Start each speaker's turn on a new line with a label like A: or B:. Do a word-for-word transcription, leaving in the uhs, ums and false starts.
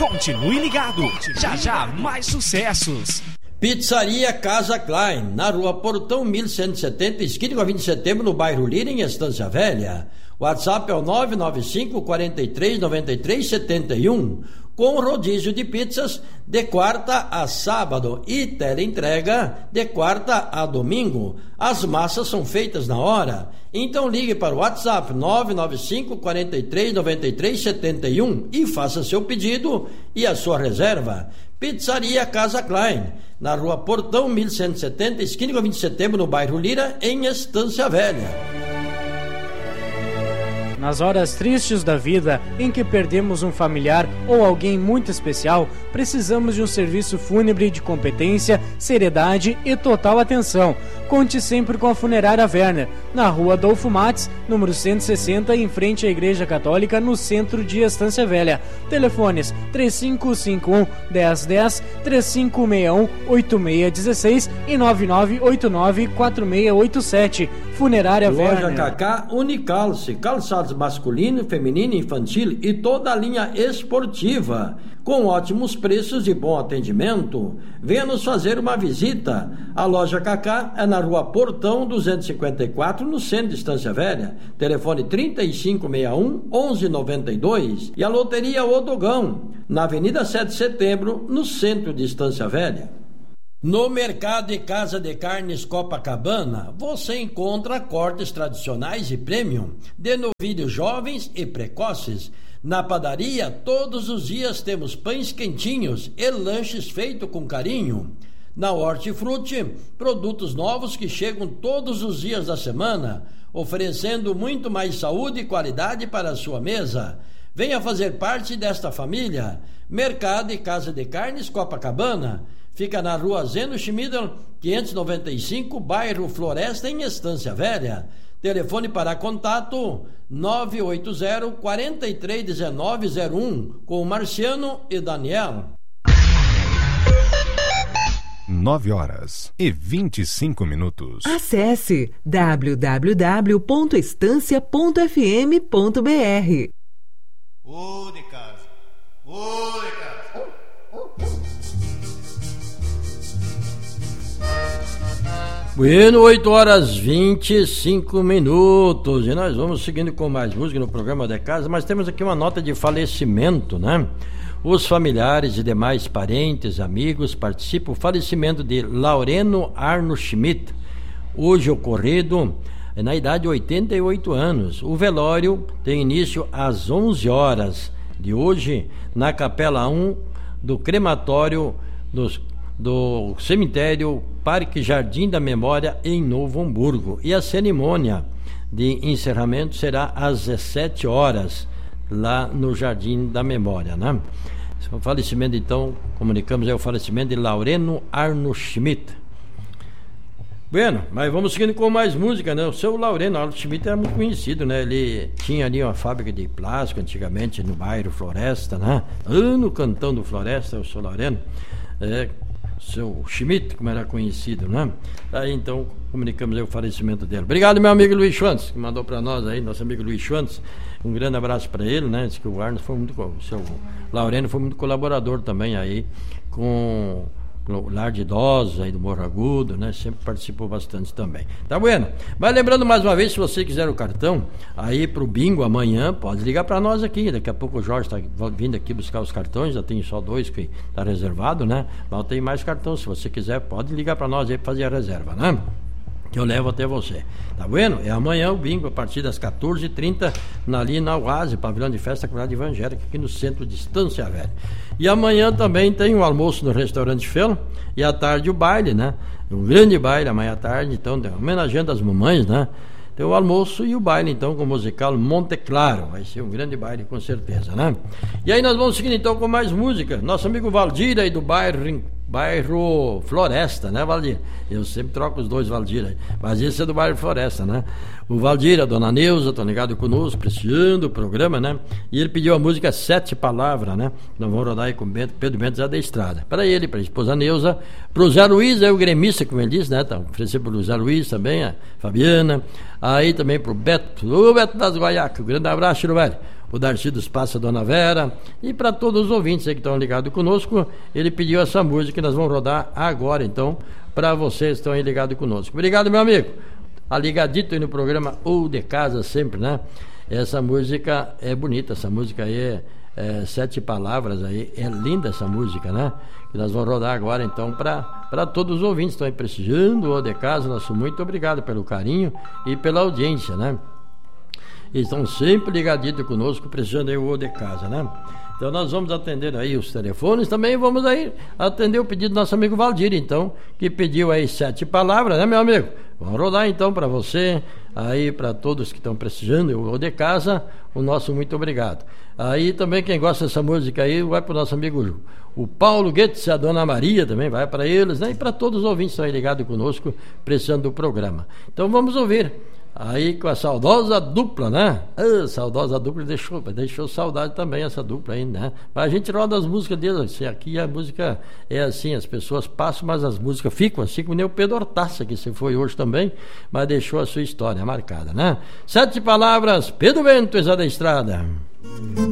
A: Continue ligado, já já mais sucessos.
B: Pizzaria Casa Klein, na rua Portão mil cento e setenta, esquina com a vinte de setembro, no bairro Lira, em Estância Velha. WhatsApp é o nove nove cinco, quatro três, nove três sete um, com rodízio de pizzas de quarta a sábado e teleentrega de quarta a domingo. As massas são feitas na hora. Então ligue para o WhatsApp nove nove cinco, quatro três, nove três sete um e faça seu pedido e a sua reserva. Pizzaria Casa Klein, na rua Portão mil cento e setenta, esquina com a vinte de setembro, no bairro Lira, em Estância Velha.
C: Nas horas tristes da vida, em que perdemos um familiar ou alguém muito especial, precisamos de um serviço fúnebre de competência, seriedade e total atenção. Conte sempre com a Funerária Werner, na rua Adolfo Mates, número cento e sessenta, em frente à Igreja Católica, no centro de Estância Velha. Telefones três cinco cinco um, um zero um zero, três cinco seis um, oito seis um seis e nove nove oito nove, quatro seis oito sete. Funerária
B: Loja
C: Werner.
B: Loja Cacá Unicalce, calçados masculino, feminino, infantil e toda a linha esportiva, com ótimos preços e bom atendimento. Venha nos fazer uma visita. A Loja Cacá é na rua Portão duzentos e cinquenta e quatro, no centro de Estância Velha. Telefone trinta e cinco sessenta e um, onze noventa e dois. E a Loteria Odogão, na Avenida sete de setembro, no centro de Estância Velha. No Mercado e Casa de Carnes Copacabana, você encontra cortes tradicionais e premium, de novilhos jovens e precoces. Na padaria, todos os dias temos pães quentinhos e lanches feitos com carinho. Na Hortifruti, produtos novos que chegam todos os dias da semana, oferecendo muito mais saúde e qualidade para a sua mesa. Venha fazer parte desta família. Mercado e Casa de Carnes Copacabana. Fica na rua Zeno Schmidl, quinhentos e noventa e cinco, bairro Floresta, em Estância Velha. Telefone para contato nove oito zero, quatro três um nove zero um, com Marciano e Daniel.
D: nove horas e vinte e cinco minutos.
E: Acesse w w w ponto estância ponto f m ponto b r.
F: Ô de casa, ô de casa.
B: Bueno, oito horas e vinte e cinco minutos e nós vamos seguindo com mais música no programa de casa, mas temos aqui uma nota de falecimento, né? Os familiares e demais parentes, amigos participam do falecimento de Laureno Arno Schmidt, hoje ocorrido na idade de oitenta e oito anos. O velório tem início às onze horas de hoje na Capela um do crematório dos do cemitério Parque Jardim da Memória, em Novo Hamburgo. E a cerimônia de encerramento será às dezessete horas, lá no Jardim da Memória, né? O falecimento, então, comunicamos, é o falecimento de Laureno Arno Schmidt. Bueno, mas vamos seguindo com mais música, né? O seu Laureno Arno Schmidt era muito conhecido, né? Ele tinha ali uma fábrica de plástico, antigamente, no bairro Floresta, né? Ah, no cantão do Floresta, o seu Laureno. É, seu Schmidt, como era conhecido, né? Aí então comunicamos aí o falecimento dele. Obrigado, meu amigo Luiz Schwantz, que mandou para nós aí, nosso amigo Luiz Schwantz. Um grande abraço para ele, né? Diz que o Arno foi muito, o seu Laureno foi muito colaborador também aí com o lar de idosos aí do Morro Agudo, né? Sempre participou bastante também. Tá bueno? Mas lembrando mais uma vez, se você quiser o cartão aí pro bingo amanhã, pode ligar para nós aqui. Daqui a pouco o Jorge está vindo aqui buscar os cartões, já tem só dois que tá reservado, né? Mas tem mais cartão, se você quiser, pode ligar para nós aí para fazer a reserva, né? Que eu levo até você. Tá vendo? É amanhã o bingo, a partir das quatorze e trinta, ali na Oase, pavilhão de festa comunidade evangélica, aqui no centro de Estância Velha. E amanhã também tem o almoço no restaurante Felo, e à tarde o baile, né? Um grande baile amanhã à tarde, então, homenageando as mamães, né? Tem o almoço e o baile, então, com o musical Monte Claro. Vai ser um grande baile, com certeza, né? E aí nós vamos seguindo, então, com mais música. Nosso amigo Valdir aí do bairro, bairro Floresta, né, Valdir? Eu sempre troco os dois Valdir aí. Mas esse é do bairro Floresta, né? O Valdir, a dona Neuza, estão ligados conosco, prestigiando o programa, né? E ele pediu a música Sete Palavras, né? Nós vamos rodar aí com Pedro Mendes da Estrada. Para ele, para a esposa Neuza, para o Zé Luiz, é o gremista, como ele disse, né? Tá oferecendo para o Zé Luiz também, a Fabiana. Aí também para o Beto, o Beto das Guaiacas, um grande abraço, Chiro Velho. o Darcy dos Passos, a Dona Vera, e para todos os ouvintes aí que estão ligados conosco, ele pediu essa música que nós vamos rodar agora, então, para vocês que estão aí ligados conosco. Obrigado, meu amigo. A ligadito aí no programa Ou de Casa sempre, né? Essa música é bonita, essa música aí é, é sete palavras aí, é linda essa música, né? Que nós vamos rodar agora, então, para todos os ouvintes que estão aí prestigiando o Ou de Casa. Nosso muito obrigado pelo carinho e pela audiência, né? E estão sempre ligaditos conosco, prestigiando aí o Ou de Casa, né? Então nós vamos atender aí os telefones, também vamos aí atender o pedido do nosso amigo Valdir, então, que pediu aí sete palavras, né, meu amigo? Vamos rodar então para você, aí para todos que estão prestigiando o Ou de Casa, o nosso muito obrigado. Aí também quem gosta dessa música aí, vai para o nosso amigo o Paulo Guedes, a Dona Maria também, vai para eles, né? E para todos os ouvintes que estão aí ligados conosco, prestigiando do programa. Então vamos ouvir. Aí com a saudosa dupla, né? Ah, saudosa dupla deixou, deixou saudade também essa dupla aí, né? Mas a gente roda as músicas deles. Aqui a música é assim, as pessoas passam, mas as músicas ficam assim, como nem o Pedro Hortaça, que se foi hoje também, mas deixou a sua história marcada, né? Sete palavras, Pedro Bento, Exá da Estrada.